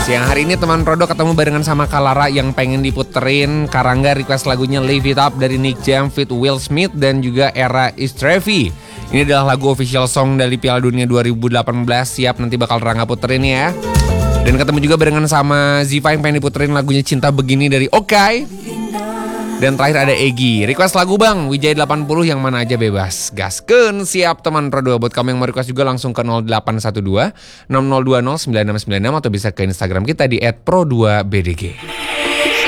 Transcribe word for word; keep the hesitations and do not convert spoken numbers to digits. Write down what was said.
Siang hari ini teman Prodo ketemu barengan sama Kalara yang pengen diputerin. Karangga request lagunya Live It Up dari Nick Jam feat Will Smith dan juga Era Istrevi. Ini adalah lagu official song dari Piala Dunia dua ribu delapan belas. Siap, nanti bakal Rangga puterin ya. Dan ketemu juga barengan sama Ziva yang pengen diputerin lagunya Cinta Begini dari Okai. Dan terakhir ada Egi, request lagu bang, Wijaya delapan puluh yang mana aja bebas. Gaskeun, siap teman Pro dua. Buat kamu yang mau request juga langsung ke nol delapan satu dua enam nol dua nol sembilan enam sembilan enam atau bisa ke Instagram kita di et pro dua b d g.